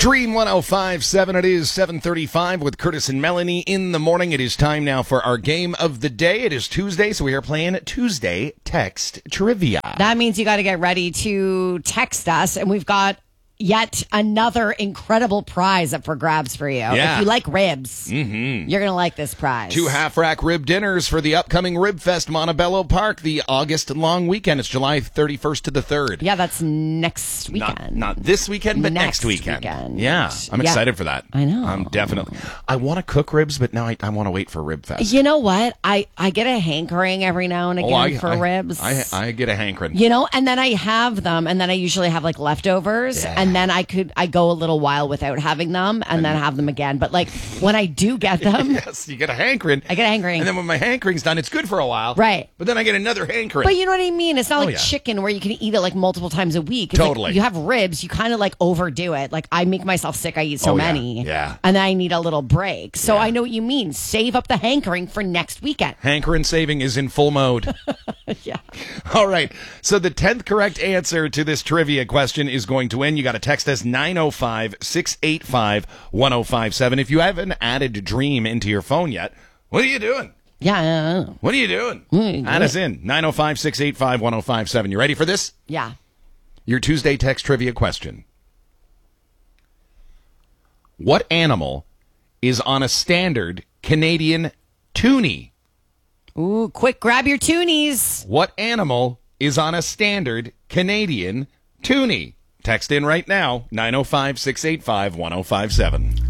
Dream 105.7. It is 7:35 with Curtis and Melanie in the morning. It is time now for our game of the day. It is Tuesday, so we are playing Tuesday Text Trivia. That means you got to get ready to text us, and we've got yet another incredible prize up for grabs for you. Yeah. If you like ribs, you're going to like this prize. 2 half-rack rib dinners for the upcoming Rib Fest Montebello Park, the August long weekend. It's July 31st to the 3rd. Yeah, that's next weekend. Not this weekend, but next weekend. Yeah, I'm excited for that. I know. I'm definitely. I want to cook ribs, but now I want to wait for Rib Fest. You know what? I get a hankering every now and again for ribs. I get a hankering. You know, and then I have them, and then I usually have like leftovers, and then I go a little while without having them, and then have them again. But like when I do get them, yes, you get a hankering. I get a hankering, and then when my hankering's done, it's good for a while, right? But then I get another hankering. But you know what I mean? It's not like chicken where you can eat it like multiple times a week. It's totally. Like you have ribs, you kind of like overdo it. Like I make myself sick. I eat so many, yeah, and then I need a little break. So I know what you mean. Save up the hankering for next weekend. Hankering saving is in full mode. Yeah. All right. So the 10th correct answer to this trivia question is going to win. You got to text us 905-685-1057. If you haven't added Dream into your phone yet, what are you doing? Yeah. What are you doing? Add us in. 905-685-1057. You ready for this? Yeah. Your Tuesday text trivia question. What animal is on a standard Canadian toonie? Ooh, quick, grab your toonies. What animal is on a standard Canadian toonie? Text in right now, 905-685-1057.